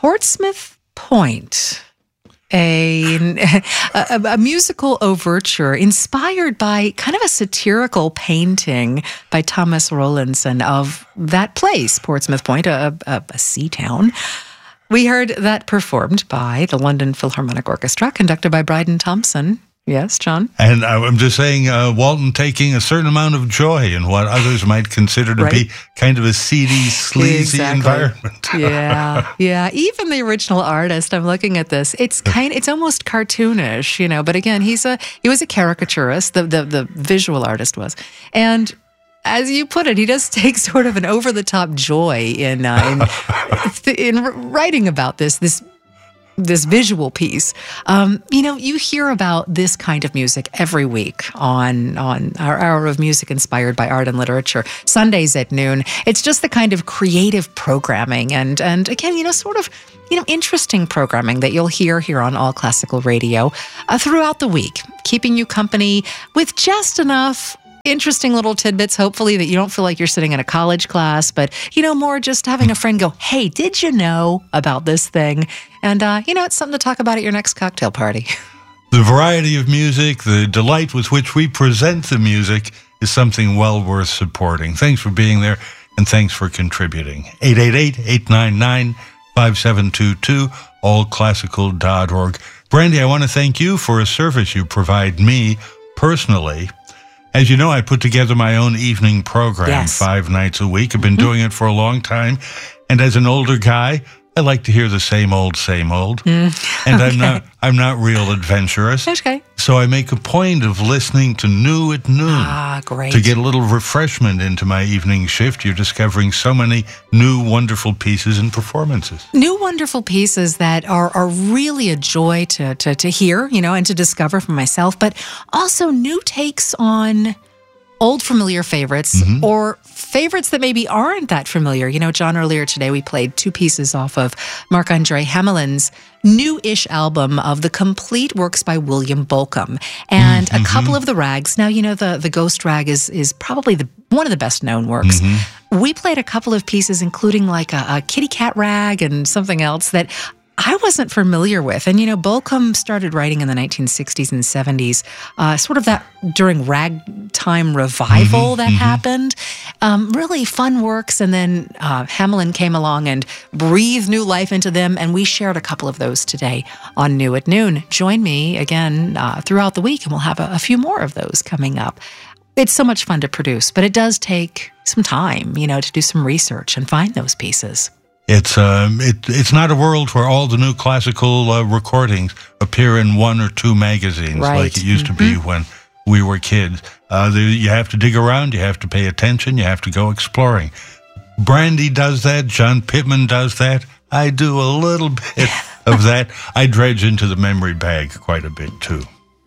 Portsmouth Point, a musical overture inspired by kind of a satirical painting by Thomas Rowlandson of that place, Portsmouth Point, a sea town. We heard that performed by the London Philharmonic Orchestra, conducted by Bryden Thompson. Yes, John? And I'm just saying, Walton taking a certain amount of joy in what others might consider to be kind of a seedy, sleazy environment. Yeah. Even the original artist, I'm looking at this, it's almost cartoonish, but again, he was a caricaturist, the visual artist was. And as you put it, he does take sort of an over-the-top joy in writing about this visual piece. You hear about this kind of music every week on our Hour of Music inspired by art and literature, Sundays at noon. It's just the kind of creative programming and again, interesting programming that you'll hear here on All Classical Radio throughout the week, keeping you company with just enough interesting little tidbits, hopefully, that you don't feel like you're sitting in a college class, but, more just having a friend go, hey, did you know about this thing? And, it's something to talk about at your next cocktail party. The variety of music, the delight with which we present the music is something well worth supporting. Thanks for being there, and thanks for contributing. 888-899-5722, allclassical.org. Brandy, I want to thank you for a service you provide me personally. As you know, I put together my own evening program 5 nights a week. I've been doing it for a long time. And as an older guy, I like to hear the same old. And I'm not real adventurous. Okay. So I make a point of listening to New at Noon. Great. To get a little refreshment into my evening shift. You're discovering so many new wonderful pieces and performances. New wonderful pieces that are really a joy to hear, and to discover for myself, but also new takes on old familiar favorites or favorites that maybe aren't that familiar. John, earlier today we played 2 pieces off of Marc-Andre Hamelin's new-ish album of the complete works by William Bolcom and a couple of the rags. Now, the Ghost Rag is probably one of the best known works. We played a couple of pieces, including like a kitty cat rag and something else that I wasn't familiar with. And, Bolcom started writing in the 1960s and 70s, sort of that during ragtime revival that happened. Really fun works. And then Hamelin came along and breathed new life into them. And we shared a couple of those today on New at Noon. Join me again throughout the week, and we'll have a few more of those coming up. It's so much fun to produce, but it does take some time, to do some research and find those pieces. It's not a world where all the new classical recordings appear in 1 or 2 magazines like it used to be when we were kids. You have to dig around, you have to pay attention, you have to go exploring. Brandy does that, John Pittman does that. I do a little bit of that. I dredge into the memory bag quite a bit too.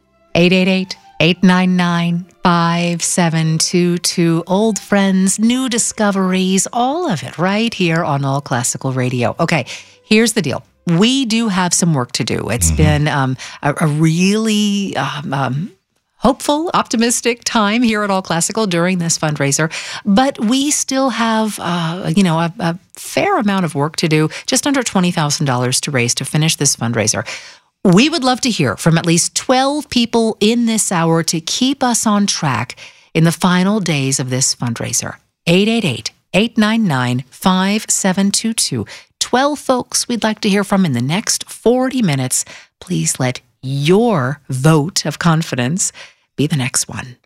888-899-5722. Old friends, new discoveries, all of it right here on All Classical Radio. Okay, here's the deal. We do have some work to do. It's been a really hopeful, optimistic time here at All Classical during this fundraiser, but we still have, a fair amount of work to do, just under $20,000 to raise to finish this fundraiser. We would love to hear from at least 12 people in this hour to keep us on track in the final days of this fundraiser. 888-899-5722. 12 folks we'd like to hear from in the next 40 minutes. Please let your vote of confidence be the next one.